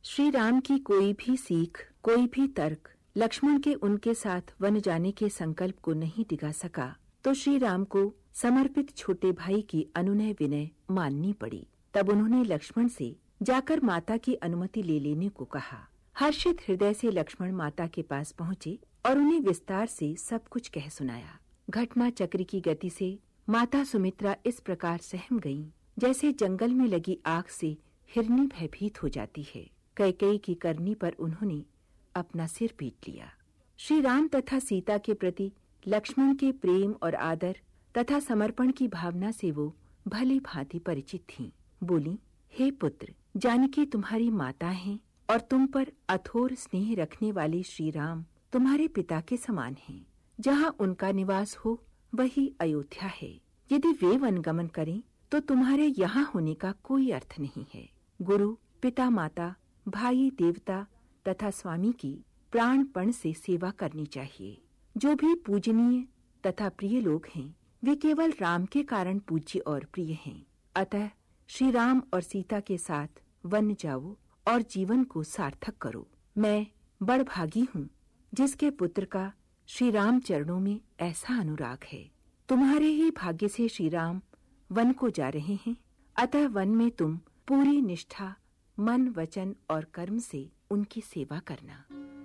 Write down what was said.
श्री राम की कोई भी सीख, कोई भी तर्क लक्ष्मण के उनके साथ वन जाने के संकल्प को नहीं डिगा सका, तो श्री राम को समर्पित छोटे भाई की अनुनय विनय माननी पड़ी। तब उन्होंने लक्ष्मण से जाकर माता की अनुमति ले लेने को कहा। हर्षित हृदय से लक्ष्मण माता के पास पहुँचे और उन्हें विस्तार से सब कुछ कह सुनाया। घटना चक्र की गति से माता सुमित्रा इस प्रकार सहम गईं, जैसे जंगल में लगी आग से हिरनी भयभीत हो जाती है। कैकेयी की करनी पर उन्होंने अपना सिर पीट लिया। श्री राम तथा सीता के प्रति लक्ष्मण के प्रेम और आदर तथा समर्पण की भावना से वो भली भांति परिचित थीं। बोली, हे पुत्र, जानकी तुम्हारी माता हैं और तुम पर अथोर स्नेह रखने वाले श्री राम तुम्हारे पिता के समान हैं। जहाँ उनका निवास हो वही अयोध्या है। यदि वे वनगमन करें तो तुम्हारे यहाँ होने का कोई अर्थ नहीं है। गुरु, पिता, माता, भाई, देवता तथा स्वामी की प्राणपण से सेवा करनी चाहिए। जो भी पूजनीय तथा प्रिय लोग हैं वे केवल राम के कारण पूज्य और प्रिय हैं। अतः श्री राम और सीता के साथ वन जाओ और जीवन को सार्थक करो। मैं बड़भागी हूँ जिसके पुत्र का श्री राम चरणों में ऐसा अनुराग है। तुम्हारे ही भाग्य से श्री राम वन को जा रहे हैं, अतः वन में तुम पूरी निष्ठा, मन, वचन और कर्म से उनकी सेवा करना।